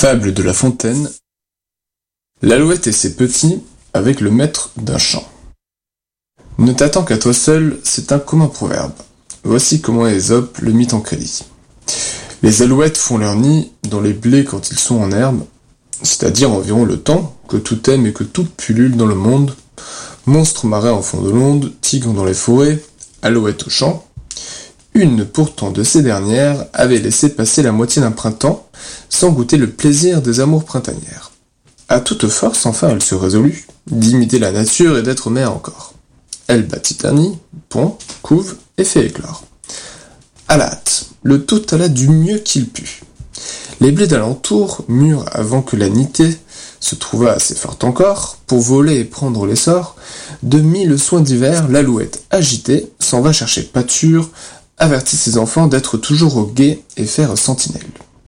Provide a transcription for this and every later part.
Fable de La Fontaine. L'alouette et ses petits avec le maître d'un champ. Ne t'attends qu'à toi seul, c'est un commun proverbe. Voici comment Ésope le mit en crédit. Les alouettes font leur nid dans les blés quand ils sont en herbe, c'est-à-dire environ le temps que tout aime et que tout pullule dans le monde. Monstres marins en fond de l'onde, tigres dans les forêts, alouettes au champ. Une pourtant de ces dernières avait laissé passer la moitié d'un printemps sans goûter le plaisir des amours printanières. À toute force, enfin, elle se résolut d'imiter la nature et d'être mère encore. Elle bâtit un nid, pond, couve et fait éclore. À la hâte, le tout alla du mieux qu'il put. Les blés d'alentour mûrs avant que la nidée se trouvât assez forte encore pour voler et prendre l'essor, de mille soins divers, l'alouette agitée s'en va chercher pâture, avertit ses enfants d'être toujours au guet et faire sentinelle.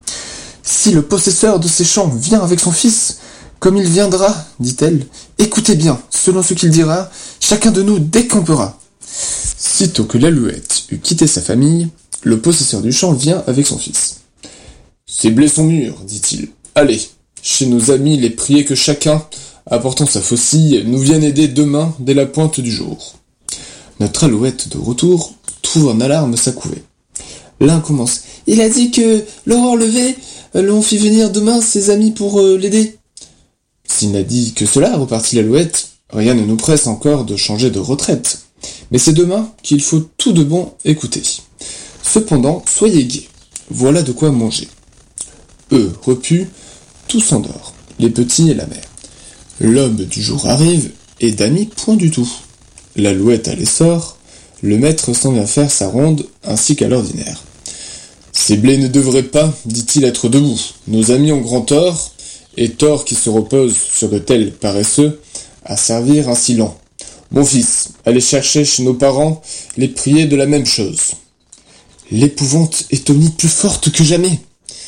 Si le possesseur de ces champs vient avec son fils, comme il viendra, dit-elle, écoutez bien, selon ce qu'il dira, chacun de nous décampera. Sitôt que l'alouette eut quitté sa famille, le possesseur du champ vient avec son fils. Ces blés sont mûrs, dit-il. Allez, chez nos amis les prier que chacun, apportant sa faucille, nous vienne aider demain dès la pointe du jour. Notre alouette de retour trouve en alarme sa couvée. L'un commence. Il a dit que, l'aurore levée, l'on fit venir demain ses amis pour l'aider. S'il n'a dit que cela, repartit l'alouette, rien ne nous presse encore de changer de retraite. Mais c'est demain qu'il faut tout de bon écouter. Cependant, soyez gais. Voilà de quoi manger. Eux, repus, tout s'endort, les petits et la mère. L'aube du jour arrive, et d'amis point du tout. L'alouette à l'essor, le maître s'en vient faire sa ronde, ainsi qu'à l'ordinaire. Ces blés ne devraient pas, dit-il, être debout. Nos amis ont grand tort, et tort qui se repose sur de tels paresseux, à servir ainsi lent. Mon fils, allez chercher chez nos parents, les prier de la même chose. L'épouvante est au nid plus forte que jamais.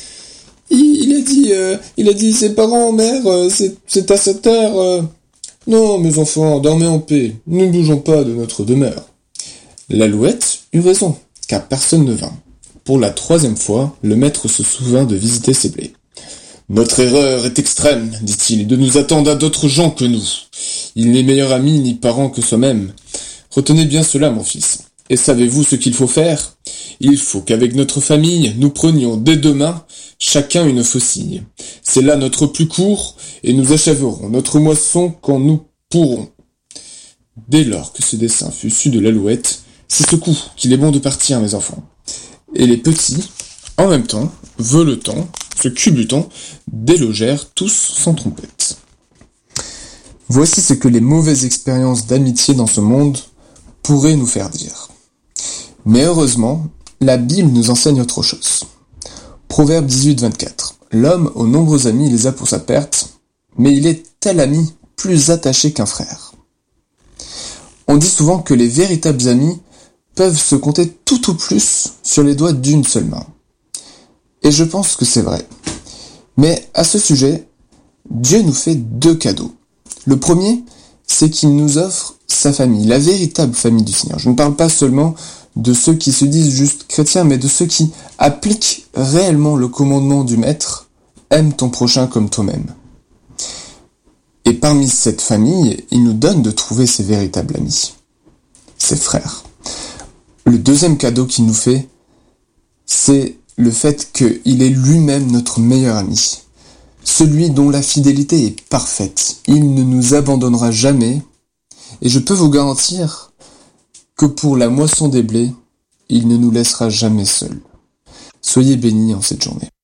Il a dit, ses parents, mère, c'est à cette heure. Non, mes enfants, dormez en paix, ne bougeons pas de notre demeure. L'alouette eut raison, car personne ne vint. Pour la 3e fois, le maître se souvint de visiter ses blés. Notre erreur est extrême, dit-il, de nous attendre à d'autres gens que nous. Il n'est meilleur ami ni parent que soi-même. Retenez bien cela, mon fils. Et savez-vous ce qu'il faut faire ? Il faut qu'avec notre famille, nous prenions dès demain chacun une faucille. C'est là notre plus court, et nous achèverons notre moisson quand nous pourrons. Dès lors que ce dessein fut su de l'alouette, c'est ce coup qu'il est bon de partir, mes enfants. Et les petits, en même temps, voletant, se culbutant, délogèrent tous sans trompette. Voici ce que les mauvaises expériences d'amitié dans ce monde pourraient nous faire dire. Mais heureusement, la Bible nous enseigne autre chose. Proverbe 18-24. L'homme aux nombreux amis les a pour sa perte, mais il est tel ami plus attaché qu'un frère. On dit souvent que les véritables amis peuvent se compter tout au plus sur les doigts d'une seule main. Et je pense que c'est vrai. Mais à ce sujet, Dieu nous fait 2 cadeaux. Le premier, c'est qu'il nous offre sa famille, la véritable famille du Seigneur. Je ne parle pas seulement de ceux qui se disent juste chrétiens, mais de ceux qui appliquent réellement le commandement du Maître, aime ton prochain comme toi-même. Et parmi cette famille, il nous donne de trouver ses véritables amis, ses frères. Le deuxième cadeau qu'il nous fait, c'est le fait qu'il est lui-même notre meilleur ami. Celui dont la fidélité est parfaite. Il ne nous abandonnera jamais. Et je peux vous garantir que pour la moisson des blés, il ne nous laissera jamais seuls. Soyez bénis en cette journée.